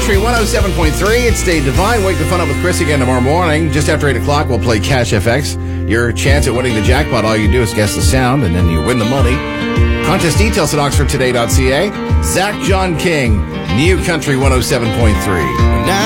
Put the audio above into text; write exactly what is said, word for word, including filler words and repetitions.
Country one oh seven point three. It's Dave Devine. Wake the fun up with Chris again tomorrow morning. Just after eight o'clock, we'll play Cash F X. Your chance at winning the jackpot. All you do is guess the sound, and then you win the money. Contest details at oxford today dot c a. Zach John King, New Country one oh seven point three.